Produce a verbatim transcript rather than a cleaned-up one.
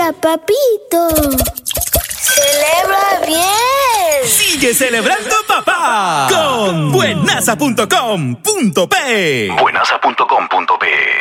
Mira, papito. ¡Celebra bien! ¡Sigue celebrando, papá! Con buenaza punto com punto pe. buenaza punto com punto pe